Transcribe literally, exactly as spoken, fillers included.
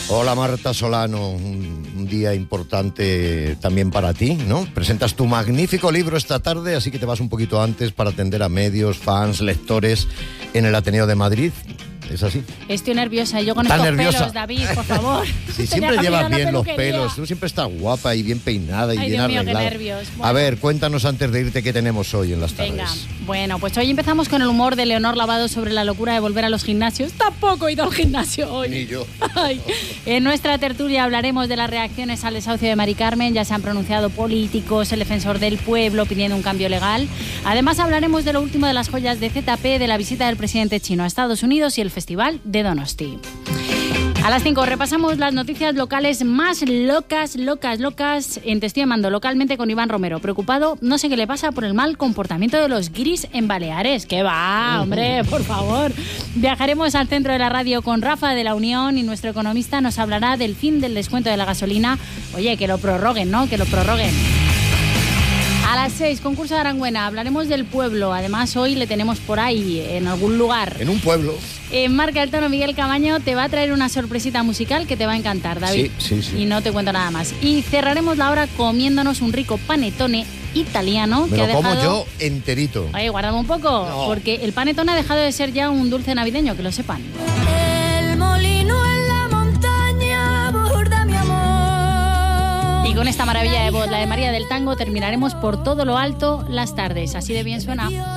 Hola Marta Solano, un, un día importante también para ti, ¿no? Presentas tu magnífico libro esta tarde, así que te vas un poquito antes para atender a medios, fans, lectores en el Ateneo de Madrid. ¿Es así? Estoy nerviosa, yo con ¿Estás estos nerviosa? pelos, David, por favor. Sí, siempre llevas bien los pelos, tú siempre estás guapa y bien peinada y Ay, bien Dios mío, arreglada. qué nervios. Bueno. A ver, cuéntanos antes de irte qué tenemos hoy en las tardes. Venga, bueno, pues hoy empezamos con el humor de Leonor Lavado sobre la locura de volver a los gimnasios. Tampoco he ido al gimnasio hoy. Ni yo. Ay. En nuestra tertulia hablaremos de las reacciones al desahucio de Mari Carmen. Ya se han pronunciado políticos, el defensor del pueblo pidiendo un cambio legal. Además hablaremos de lo último de las joyas de Z P, de la visita del presidente chino a Estados Unidos y el festival de Donosti. A las cinco repasamos las noticias locales más locas, locas, locas en Te estoy llamando localmente con Iván Romero. Preocupado, no sé qué le pasa por el mal comportamiento de los guiris en Baleares. ¿Qué va, hombre? Por favor. Viajaremos al centro de la radio con Rafa de la Unión y nuestro economista nos hablará del fin del descuento de la gasolina. Oye, que lo prorroguen, ¿no? Que lo prorroguen. A las seis, concurso de Arangüena, hablaremos del pueblo. Además, hoy le tenemos por ahí, en algún lugar. En un pueblo. En Marca el Tono, Miguel Camaño te va a traer una sorpresita musical que te va a encantar, David. Sí, sí, sí. Y no te cuento nada más. Y cerraremos la hora comiéndonos un rico panetone italiano. Me que lo ha dejado... como yo enterito. Oye, guárdame un poco, No. porque el panetone ha dejado de ser ya un dulce navideño, que lo sepan. El molino en la montaña borda mi amor. Y con esta maravilla de voz, la de María del Tango, terminaremos por todo lo alto las tardes. Así de bien suena.